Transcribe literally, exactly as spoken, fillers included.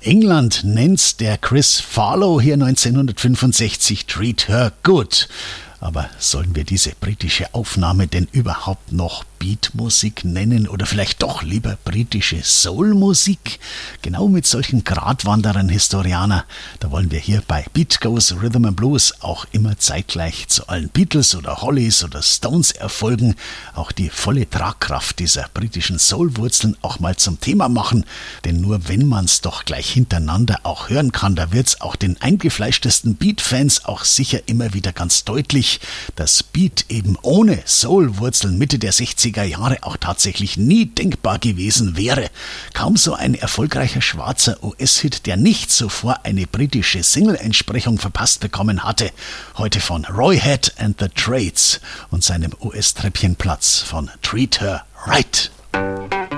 England nennt's der Chris Farlow hier neunzehnhundertfünfundsechzig Treat Her Good. Aber sollen wir diese britische Aufnahme denn überhaupt noch Beatmusik nennen oder vielleicht doch lieber britische Soulmusik? Genau mit solchen Gratwanderern, Historianer, da wollen wir hier bei Beat Goes Rhythm and Blues auch immer zeitgleich zu allen Beatles oder Hollies oder Stones Erfolgen auch die volle Tragkraft dieser britischen Soulwurzeln auch mal zum Thema machen. Denn nur wenn man's doch gleich hintereinander auch hören kann, da wird's auch den eingefleischtesten Beat-Fans auch sicher immer wieder ganz deutlich, dass Beat eben ohne Soul-Wurzeln Mitte der sechziger Jahre auch tatsächlich nie denkbar gewesen wäre. Kaum so ein erfolgreicher schwarzer U S-Hit, der nicht zuvor eine britische Single-Entsprechung verpasst bekommen hatte. Heute von Roy Head and the Trades und seinem U S-Treppchenplatz von Treat Her Right.